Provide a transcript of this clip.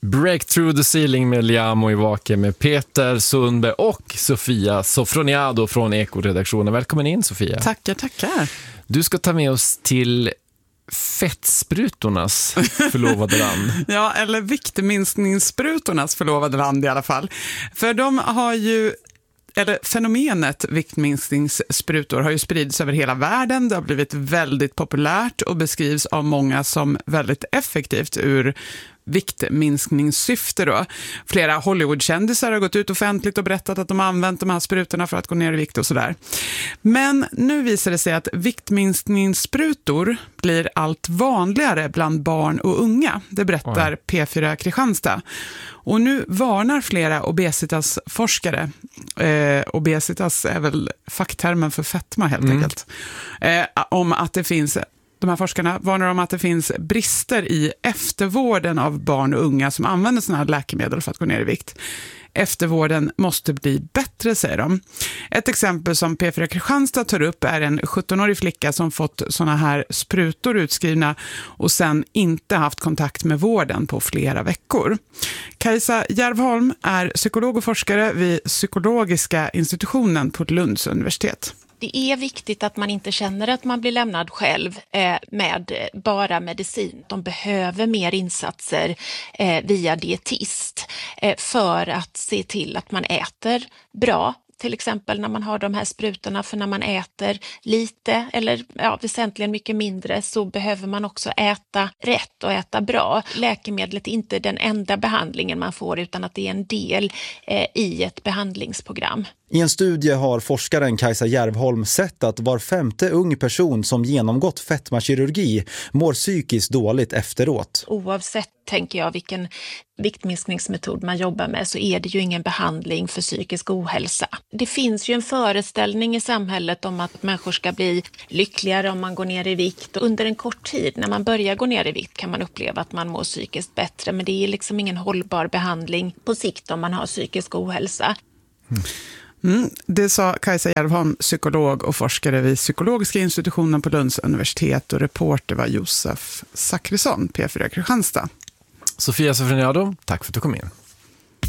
Break through the ceiling med Liamo Ivake med Peter Sundberg och Sofia Sofroniado från Eko-redaktionen. Välkommen in, Sofia. Tackar. Du ska ta med oss till fettsprutornas förlovade land. Ja, eller viktminskningssprutornas förlovade land i alla fall. För de har ju... Eller fenomenet viktminskningssprutor har ju spridits över hela världen. Det har blivit väldigt populärt och beskrivs av många som väldigt effektivt ur viktminskningssyfte då. Flera Hollywoodkändisar har gått ut offentligt och berättat att de har använt de här sprutorna för att gå ner i vikt och sådär. Men nu visar det sig att viktminskningssprutor blir allt vanligare bland barn och unga. Det berättar P4 Kristianstad. Och nu varnar flera obesitasforskare, obesitas är väl facktermen för fetma helt enkelt, om att det finns... De här forskarna varnar om att det finns brister i eftervården av barn och unga som använder såna här läkemedel för att gå ner i vikt. Eftervården måste bli bättre, säger de. Ett exempel som P4 Kristianstad tar upp är en 17-årig flicka som fått såna här sprutor utskrivna och sen inte haft kontakt med vården på flera veckor. Kajsa Järvholm är psykolog och forskare vid psykologiska institutionen på Lunds universitet. Det är viktigt att man inte känner att man blir lämnad själv med bara medicin. De behöver mer insatser via dietist för att se till att man äter bra. Till exempel när man har de här sprutorna, för när man äter lite eller väsentligen mycket mindre så behöver man också äta rätt och äta bra. Läkemedlet är inte den enda behandlingen man får utan att det är en del i ett behandlingsprogram. I en studie har forskaren Kajsa Järvholm sett att var 5:e ung person som genomgått fetmakirurgi mår psykiskt dåligt efteråt. Oavsett, tänker jag, vilken viktminskningsmetod man jobbar med så är det ju ingen behandling för psykisk ohälsa. Det finns ju en föreställning i samhället om att människor ska bli lyckligare om man går ner i vikt. Och under en kort tid, när man börjar gå ner i vikt, kan man uppleva att man mår psykiskt bättre. Men det är liksom ingen hållbar behandling på sikt om man har psykisk ohälsa. Det sa Kajsa Järvholm, psykolog och forskare vid psykologiska institutionen på Lunds universitet, och reporter var Josef Zachrisson, P4 Kristianstad. Sofia Sofroniado, tack för att du kom in.